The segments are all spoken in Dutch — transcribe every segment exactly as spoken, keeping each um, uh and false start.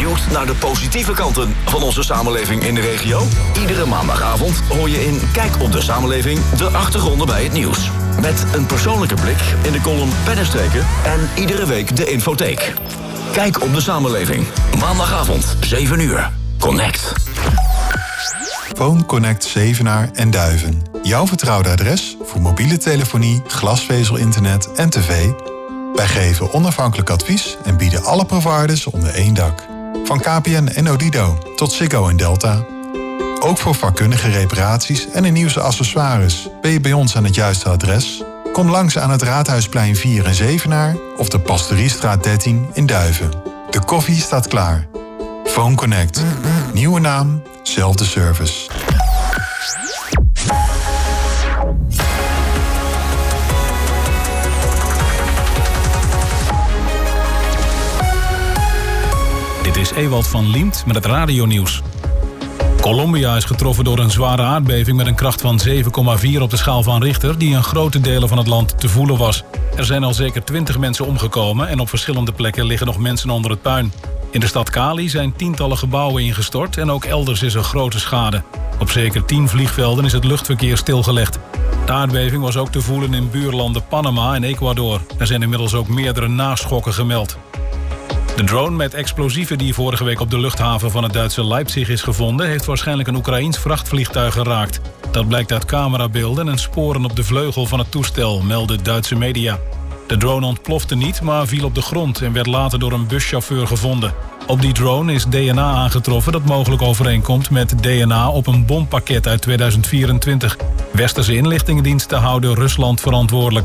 benieuwd naar de positieve kanten van onze samenleving in de regio? Iedere maandagavond hoor je in Kijk op de Samenleving de achtergronden bij het nieuws. Met een persoonlijke blik in de column Pennenstreken en iedere week de infotheek. Kijk op de Samenleving. Maandagavond, zeven uur. Connect. Phone Connect Zevenaar en Duiven. Jouw vertrouwde adres voor mobiele telefonie, glasvezel-internet en tv. Wij geven onafhankelijk advies en bieden alle providers onder één dak. Van K P N en Odido tot Ziggo en Delta. Ook voor vakkundige reparaties en de nieuwste accessoires ben je bij ons aan het juiste adres. Kom langs aan het Raadhuisplein vier in Zevenaar of de Pastoriestraat dertien in Duiven. De koffie staat klaar. Phone Connect. Nieuwe naam, zelfde service. Dit is Ewald van Liemt met het radionieuws. Colombia is getroffen door een zware aardbeving met een kracht van zeven komma vier op de schaal van Richter, die in grote delen van het land te voelen was. Er zijn al zeker twintig mensen omgekomen en op verschillende plekken liggen nog mensen onder het puin. In de stad Cali zijn tientallen gebouwen ingestort en ook elders is er grote schade. Op zeker tien vliegvelden is het luchtverkeer stilgelegd. De aardbeving was ook te voelen in buurlanden Panama en Ecuador. Er zijn inmiddels ook meerdere naschokken gemeld. De drone met explosieven die vorige week op de luchthaven van het Duitse Leipzig is gevonden, heeft waarschijnlijk een Oekraïens vrachtvliegtuig geraakt. Dat blijkt uit camerabeelden en sporen op de vleugel van het toestel, melden Duitse media. De drone ontplofte niet, maar viel op de grond en werd later door een buschauffeur gevonden. Op die drone is D N A aangetroffen dat mogelijk overeenkomt met D N A op een bompakket uit tweeduizend vierentwintig. Westerse inlichtingendiensten houden Rusland verantwoordelijk.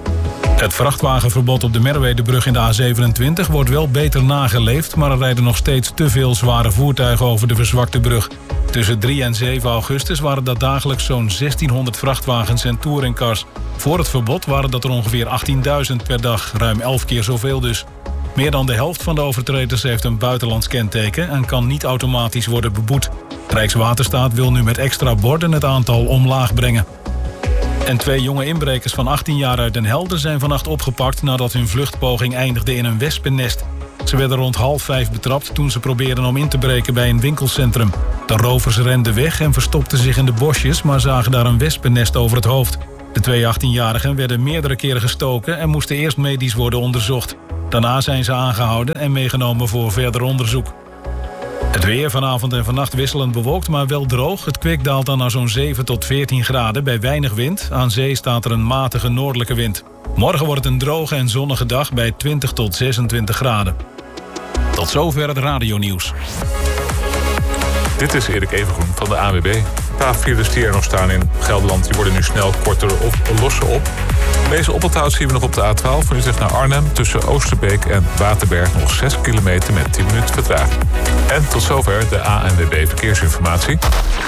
Het vrachtwagenverbod op de Merwedebrug in de A zevenentwintig wordt wel beter nageleefd, maar er rijden nog steeds te veel zware voertuigen over de verzwakte brug. Tussen drie en zeven augustus waren dat dagelijks zo'n zestienhonderd vrachtwagens en touringcars. Voor het verbod waren dat er ongeveer achttienduizend per dag, ruim elf keer zoveel dus. Meer dan de helft van de overtreders heeft een buitenlands kenteken en kan niet automatisch worden beboet. Rijkswaterstaat wil nu met extra borden het aantal omlaag brengen. En twee jonge inbrekers van achttien jaar uit Den Helder zijn vannacht opgepakt nadat hun vluchtpoging eindigde in een wespennest. Ze werden rond half vijf betrapt toen ze probeerden om in te breken bij een winkelcentrum. De rovers renden weg en verstopten zich in de bosjes, maar zagen daar een wespennest over het hoofd. De twee achttienjarigen werden meerdere keren gestoken en moesten eerst medisch worden onderzocht. Daarna zijn ze aangehouden en meegenomen voor verder onderzoek. Het weer vanavond en vannacht wisselend bewolkt, maar wel droog. Het kwik daalt dan naar zo'n zeven tot veertien graden bij weinig wind. Aan zee staat er een matige noordelijke wind. Morgen wordt het een droge en zonnige dag bij twintig tot zesentwintig graden. Tot zover het radionieuws. Dit is Erik Evengroen van de A N W B. Een paar files die er nog staan in Gelderland, die worden nu snel korter of lossen op. Deze oponthoud zien we nog op de A twaalf van Utrecht naar Arnhem. Tussen Oosterbeek en Waterberg nog zes kilometer met tien minuten vertraging. En tot zover de A N W B Verkeersinformatie.